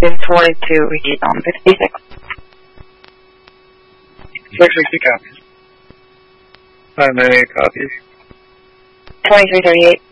is 22 heat on 56. 660 copies. 598 copies. 2338.